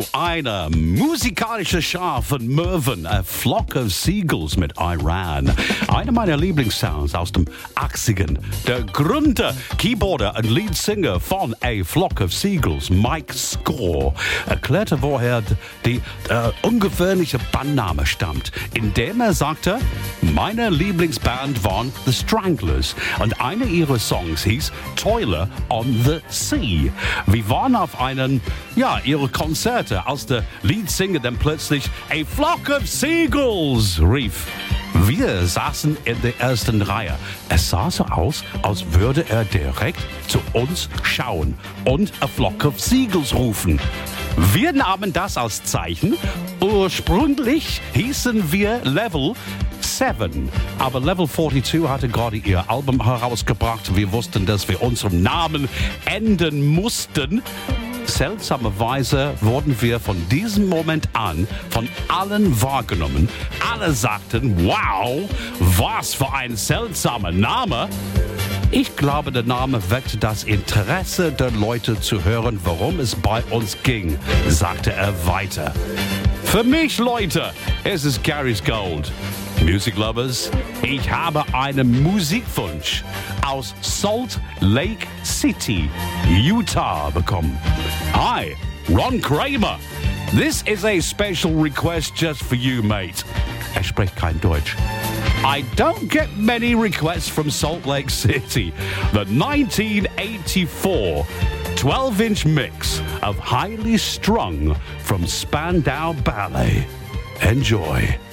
eine musikalische Schar von Möwen, A Flock of Seagulls mit Iran. Einer meiner Lieblingssounds aus dem 80ern. Der Gründer, Keyboarder und Leadsinger von A Flock of Seagulls, Mike Score, erklärte, woher die ungewöhnliche Bandname stammt, indem er sagte, meine Lieblingsband waren The Stranglers und einer ihrer Songs hieß Toiler on the Sea. Wir waren auf ihre Konzerte, als der Leadsinger dann plötzlich A Flock of Seagulls rief. Wir saßen in der ersten Reihe. Es sah so aus, als würde er direkt zu uns schauen und A Flock of Seagulls rufen. Wir nahmen das als Zeichen. Ursprünglich hießen wir Level 7, aber Level 42 hatte gerade ihr Album herausgebracht. Wir wussten, dass wir unseren Namen ändern mussten. Seltsamerweise wurden wir von diesem Moment an von allen wahrgenommen. Alle sagten, wow, was für ein seltsamer Name. Ich glaube, der Name weckte das Interesse der Leute zu hören, worum es bei uns ging, sagte er weiter. Für mich, Leute, es ist Gary's Gold. Music Lovers, ich habe einen Musikwunsch aus Salt Lake City, Utah bekommen. Hi, Ron Kramer. This is a special request just for you, mate. Er spricht kein Deutsch. I don't get many requests from Salt Lake City. The 1984 12-inch mix of Highly Strung from Spandau Ballet. Enjoy.